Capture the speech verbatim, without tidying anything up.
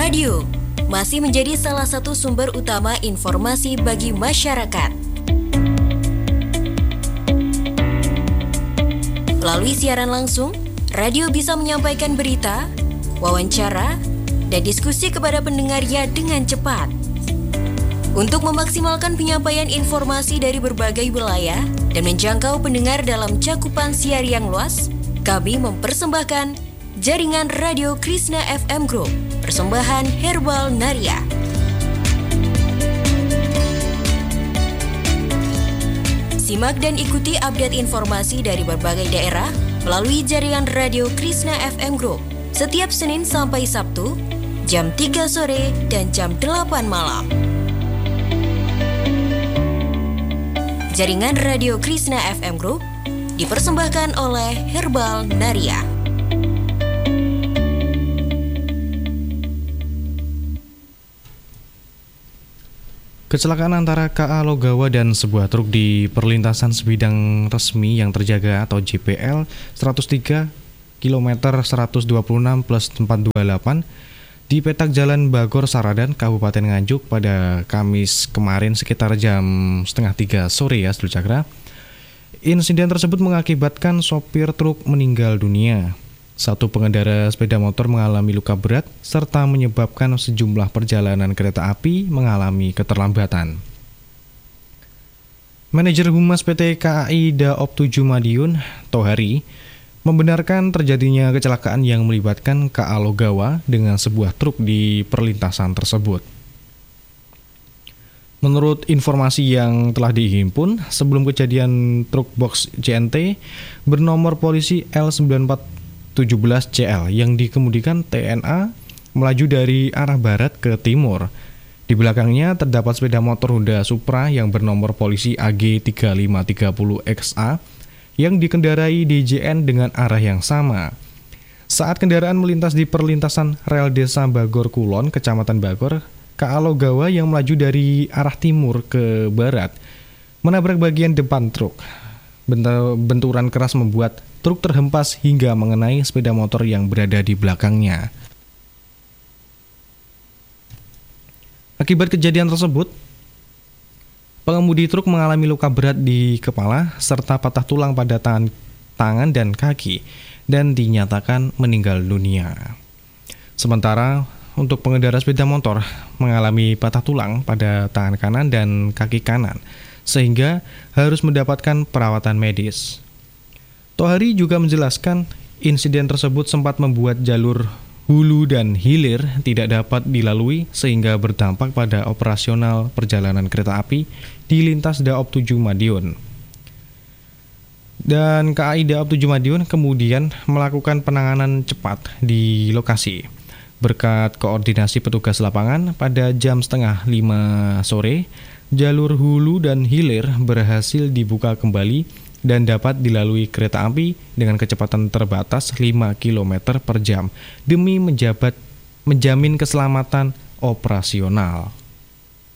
Radio masih menjadi salah satu sumber utama informasi bagi masyarakat. Melalui siaran langsung, radio bisa menyampaikan berita, wawancara, dan diskusi kepada pendengarnya dengan cepat. Untuk memaksimalkan penyampaian informasi dari berbagai wilayah dan menjangkau pendengar dalam cakupan siar yang luas, kami mempersembahkan Jaringan Radio Krishna F M Group, persembahan Herbal Naria. Simak dan ikuti update informasi dari berbagai daerah melalui Jaringan Radio Krishna F M Group setiap Senin sampai Sabtu, jam tiga sore dan jam delapan malam. Jaringan Radio Krishna F M Group dipersembahkan oleh Herbal Naria. Kecelakaan antara K A Logawa dan sebuah truk di perlintasan sebidang resmi yang terjaga atau J P L seratus tiga kilometer seratus dua puluh enam plus empat dua delapan di petak Jalan Bagor Saradan, Kabupaten Nganjuk pada Kamis kemarin sekitar jam setengah tiga sore ya, Saudara Cakra. Insiden tersebut mengakibatkan sopir truk meninggal dunia. Satu pengendara sepeda motor mengalami luka berat serta menyebabkan sejumlah perjalanan kereta api mengalami keterlambatan. Manajer Humas P T K A I Daop tujuh Madiun, Tohari, membenarkan terjadinya kecelakaan yang melibatkan K A Logawa dengan sebuah truk di perlintasan tersebut. Menurut informasi yang telah dihimpun, sebelum kejadian truk box J N T bernomor polisi L sembilan empat satu tujuh C L yang dikemudikan T N A melaju dari arah barat ke timur. Di belakangnya terdapat sepeda motor Honda Supra yang bernomor polisi A G tiga lima tiga nol X A yang dikendarai D J N dengan arah yang sama. Saat kendaraan melintas di perlintasan rel Desa Bagor Kulon, Kecamatan Bagor, K A Logawa yang melaju dari arah timur ke barat menabrak bagian depan truk. Benturan keras membuat truk terhempas hingga mengenai sepeda motor yang berada di belakangnya. Akibat kejadian tersebut, pengemudi truk mengalami luka berat di kepala serta patah tulang pada tangan, tangan dan kaki dan dinyatakan meninggal dunia. Sementara untuk pengendara sepeda motor mengalami patah tulang pada tangan kanan dan kaki kanan sehingga harus mendapatkan perawatan medis. Tohari juga menjelaskan insiden tersebut sempat membuat jalur hulu dan hilir tidak dapat dilalui sehingga berdampak pada operasional perjalanan kereta api di lintas Daop tujuh Madiun. Dan K A I Daop tujuh Madiun kemudian melakukan penanganan cepat di lokasi. Berkat koordinasi petugas lapangan pada jam setengah lima sore, jalur hulu dan hilir berhasil dibuka kembali dan dapat dilalui kereta api dengan kecepatan terbatas lima kilometer per jam demi menjabat, menjamin keselamatan operasional.